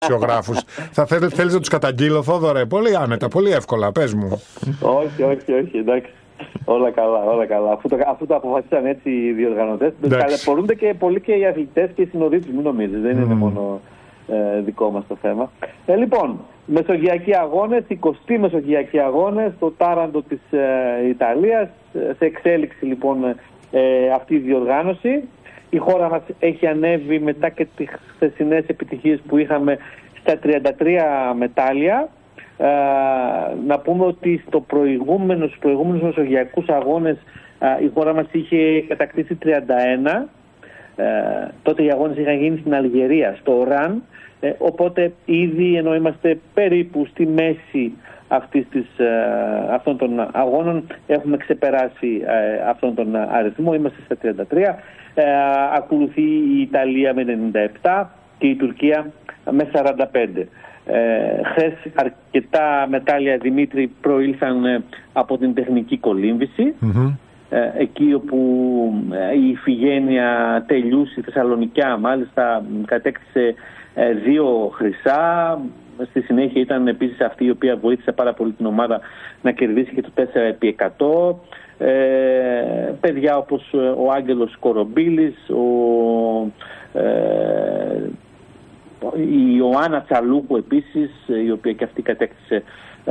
δημοσιογράφους. Θέλεις να τους καταγγείλω, Θόδωρε? Πολύ άνετα, πολύ εύκολα, πες μου. Όχι, εντάξει. Όλα καλά. Αφού το αποφασίσαν έτσι οι διοργανωτές, ταλαιπωρούνται και πολύ και οι αθλητές και οι συνοδοί τους, μην νομίζεις. Δεν είναι μόνο δικό μας το θέμα. Λοιπόν, μεσογειακοί αγώνες, 20 μεσογειακοί αγώνες, το Τάραντο της Ιταλίας. Σε εξέλιξη λοιπόν αυτή η διοργάνωση. Η χώρα μας έχει ανέβει μετά και τις χθεσινές επιτυχίες που είχαμε στα 33 μετάλλια. Να πούμε ότι στους προηγούμενους μεσογειακούς αγώνες η χώρα μας είχε κατακτήσει 31. Τότε οι αγώνες είχαν γίνει στην Αλγερία, στο Οράν. Οπότε ήδη, ενώ είμαστε περίπου στη μέση αυτών των αγώνων, έχουμε ξεπεράσει αυτόν τον αριθμό. Είμαστε στα 33. Ακολουθεί η Ιταλία με 97 και η Τουρκία με 45. Χθες αρκετά μετάλλια, Δημήτρη, προήλθαν από την τεχνική κολύμβηση. Εκεί όπου η Ιφηγένεια τελειούσε, η Θεσσαλονικιά μάλιστα κατέκτησε 2 χρυσά. Στη συνέχεια ήταν επίσης αυτή η οποία βοήθησε πάρα πολύ την ομάδα να κερδίσει και το 4x100. Παιδιά όπως ο Άγγελος Κορομπίλης, η Ιωάννα Τσαλούκου επίσης, η οποία και αυτή κατέκτησε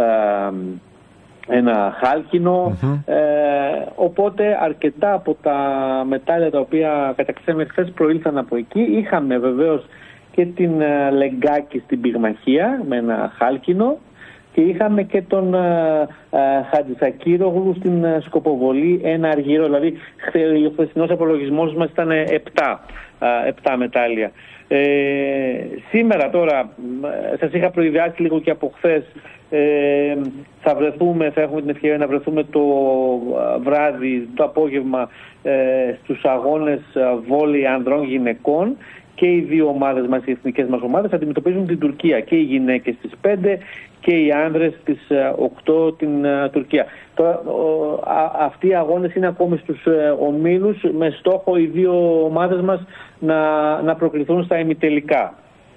ένα χάλκινο. Οπότε αρκετά από τα μετάλλια τα οποία κατακτήσαμε χθες προήλθαν από εκεί. Είχαμε βεβαίως και την Λεγκάκη στην πυγμαχία με ένα χάλκινο και είχαμε και τον Χατζησακύρογλου στην σκοποβολή, ένα αργύρο. Δηλαδή ο χθεσινός απολογισμός μας ήταν 7 μετάλλια. Σήμερα τώρα, σας είχα προειδεάσει λίγο και από χθες, θα έχουμε την ευκαιρία να βρεθούμε το βράδυ, το απόγευμα στους αγώνες βόλεϊ ανδρών γυναικών. Και οι δύο ομάδες μας, οι εθνικές μας ομάδες, αντιμετωπίζουν την Τουρκία. Και οι γυναίκες στις 5 και οι άνδρες στις 8 την Τουρκία. Τώρα, αυτοί οι αγώνες είναι ακόμη στους ομίλους, με στόχο οι δύο ομάδες μας να προκληθούν στα ημιτελικά.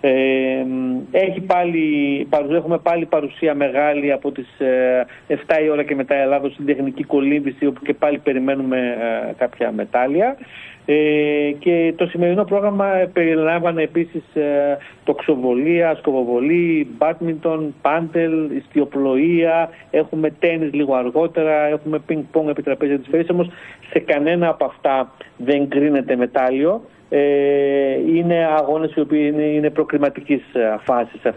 Έχουμε πάλι παρουσία μεγάλη από τις 7 η ώρα και μετά Ελλάδος στην τεχνική κολύμβηση, όπου και πάλι περιμένουμε κάποια μετάλλια. Και το σημερινό πρόγραμμα περιλάμβανε επίσης τοξοβολία, σκοβοβολή, μπάντμιντον, πάντελ, ιστιοπλοεία, έχουμε τένις λίγο αργότερα, έχουμε πινκ-πονγκ επί τραπέζια της φέρης, όμως σε κανένα από αυτά δεν κρίνεται μετάλλιο. Είναι αγώνες οι οποίοι είναι προκριματικής φάσης σε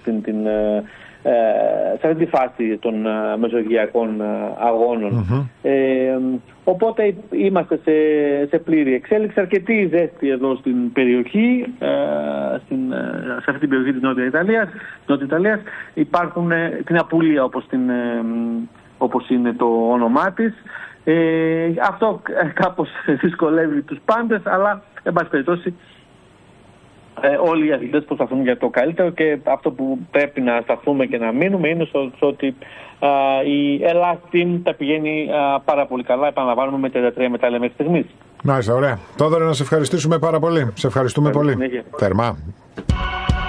αυτή τη φάση των μεσογειακών αγώνων. Οπότε είμαστε σε πλήρη εξέλιξη, αρκετή ζέστη εδώ στην περιοχή, σε αυτή την περιοχή της Νότιας Ιταλίας. Υπάρχουν την Απουλία όπως είναι το όνομά της. Αυτό κάπως δυσκολεύει τους πάντες, αλλά εν πάση περιπτώσει όλοι οι αθλητές προσπαθούν για το καλύτερο, και αυτό που πρέπει να σταθούμε και να μείνουμε είναι στο ότι η Ελλάδα team τα πηγαίνει πάρα πολύ καλά. Επαναλαμβάνουμε με 33 μετάλλια μέχρι στιγμής. Μάλιστα, ωραία. Θόδωρε, να σε ευχαριστήσουμε πάρα πολύ. Σε ευχαριστούμε πολύ. Θερμά.